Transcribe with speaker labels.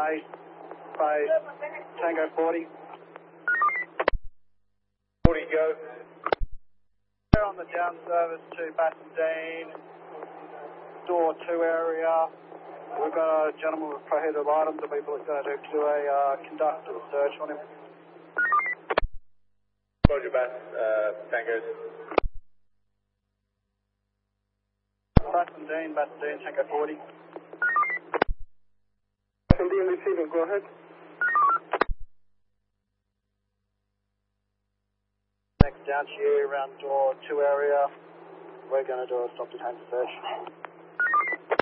Speaker 1: Space, Tango 40.
Speaker 2: 40 go.
Speaker 1: We're on the down service to Bassendean, door 2 area. We've got a gentleman with prohibited items that we're going to do a conduct a search on him.
Speaker 2: Roger, Bass, Tangos.
Speaker 1: Bassendean, Tango 40.
Speaker 2: Bassendean receiving, go ahead.
Speaker 1: Next down to you around door 2 area. We're going to do a stop detain search.